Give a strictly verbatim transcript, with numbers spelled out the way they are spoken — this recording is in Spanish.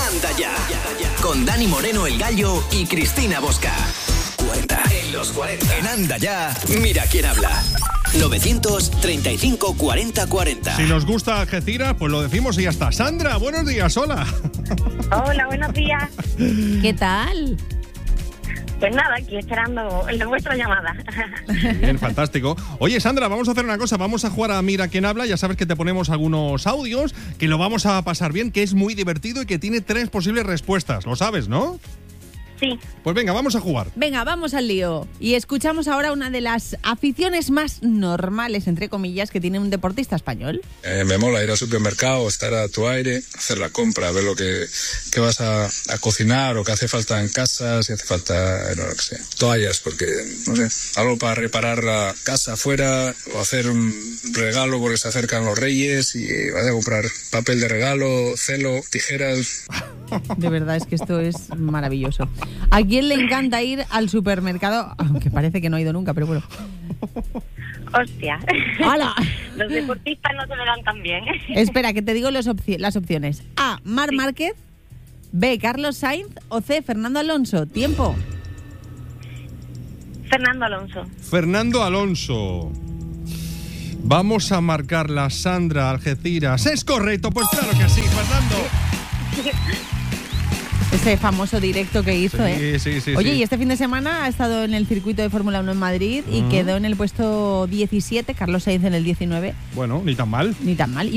Anda Ya, con Dani Moreno el Gallo y Cristina Bosca. cuarenta en los cuarenta. En Anda Ya, mira quién habla. novecientos treinta y cinco cuarenta cuarenta. Si nos gusta Algeciras, pues lo decimos y ya está. Sandra, buenos días, hola. Hola, buenos días. ¿Qué tal? Pues nada, aquí esperando vuestra llamada. Bien, fantástico. Oye, Sandra, vamos a hacer una cosa. Vamos a jugar a Mira quién habla. Ya sabes que te ponemos algunos audios, que lo vamos a pasar bien, que es muy divertido y que tiene tres posibles respuestas. Lo sabes, ¿no? Sí. Pues venga, vamos a jugar. Venga, vamos al lío. Y escuchamos ahora una de las aficiones más normales, entre comillas, que tiene un deportista español. Eh, me mola ir al supermercado, estar a tu aire, hacer la compra, ver lo que, que vas a, a cocinar o que hace falta en casa, si hace falta, no lo que sé, toallas, porque, no sé, algo para reparar la casa afuera o hacer un regalo porque se acercan los reyes y vas a comprar papel de regalo, celo, tijeras. De verdad, es que esto es maravilloso. ¿A quién le encanta ir al supermercado? Aunque parece que no ha ido nunca, pero bueno. Hostia. ¡Hala! Los deportistas no se me dan tan bien. Espera, que te digo los opci- las opciones. A, Marc Márquez. B, Carlos Sainz. O C, Fernando Alonso. Tiempo. Fernando Alonso. Fernando Alonso. Vamos a marcar la Sandra Algeciras. ¿Es correcto? Pues claro que sí, Fernando. Ese famoso directo que hizo, Sí, ¿eh? sí, sí, Oye, sí. y este fin de semana ha estado en el circuito de Fórmula uno en Madrid y Mm. quedó en el puesto diecisiete, Carlos Sainz en el diecinueve. Bueno, ni tan mal. Ni tan mal.